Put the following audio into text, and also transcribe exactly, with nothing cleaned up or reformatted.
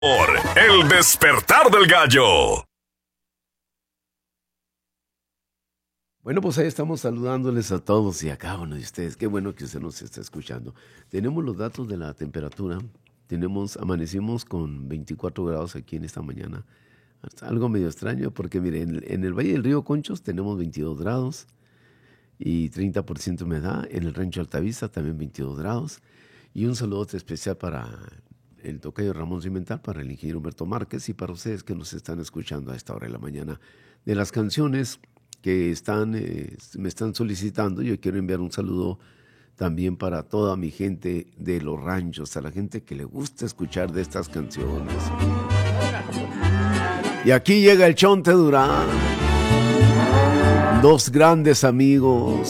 Por El Despertar del Gallo. Bueno, pues ahí estamos saludándoles a todos y a cada uno de ustedes. Qué bueno que usted nos está escuchando. Tenemos los datos de la temperatura. Tenemos, amanecimos con veinticuatro grados aquí en esta mañana. Algo medio extraño porque, mire, en, en el Valle del Río Conchos tenemos veintidós grados y treinta por ciento humedad. En el Rancho Altavista también veintidós grados. Y un saludo especial para el tocayo Ramón Cimental, para el ingeniero Humberto Márquez y para ustedes que nos están escuchando a esta hora de la mañana. De las canciones que están, eh, me están solicitando, yo quiero enviar un saludo también para toda mi gente de los ranchos, a la gente que le gusta escuchar de estas canciones. Y aquí llega el Chonte Durán, dos grandes amigos,